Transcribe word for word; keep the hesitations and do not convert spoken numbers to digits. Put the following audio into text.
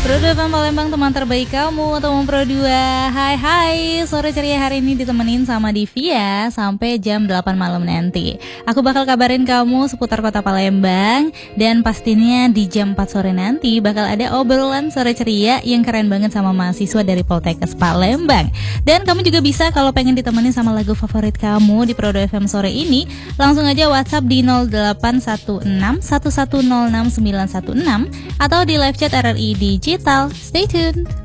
Pro dua F M Palembang, teman terbaik kamu, teman Pro dua. Hai hai, sore ceria hari ini ditemenin sama Divia sampai jam delapan malam nanti. Aku bakal kabarin kamu seputar kota Palembang. Dan pastinya di jam empat sore nanti bakal ada obrolan sore ceria yang keren banget sama mahasiswa dari Poltekkes Palembang. Dan kamu juga bisa kalau pengen ditemenin sama lagu favorit kamu di Pro dua F M sore ini, langsung aja WhatsApp di nol delapan satu enam satu satu nol enam sembilan satu enam atau di live chat R R I Digital. Stay tuned.